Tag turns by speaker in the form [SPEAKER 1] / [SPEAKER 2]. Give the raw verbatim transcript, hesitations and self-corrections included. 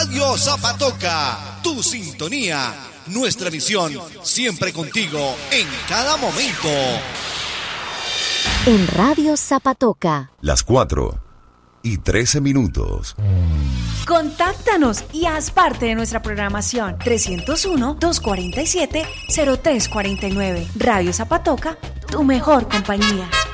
[SPEAKER 1] Radio Zapatoca, tu sintonía, nuestra visión, siempre contigo en cada momento.
[SPEAKER 2] En Radio Zapatoca.
[SPEAKER 3] Las cuatro y trece minutos.
[SPEAKER 4] Contáctanos y haz parte de nuestra programación. trescientos uno, doscientos cuarenta y siete, cero tres cuarenta y nueve. Radio Zapatoca, tu mejor compañía.